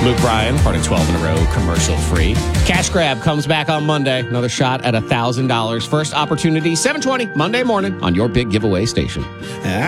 Luke Bryan, part of 12 in a row, commercial free. Cash Grab comes back on Monday. Another shot at $1,000. First opportunity, 7:20 Monday morning on your big giveaway station.